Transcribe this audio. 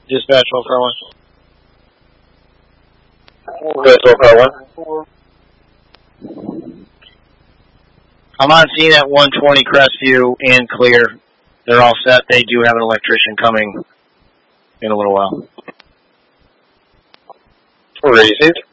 Dispatch 141. Go 1241. I'm on scene at 120 Crestview and clear. They're all set. They do have an electrician coming in a little while. Received.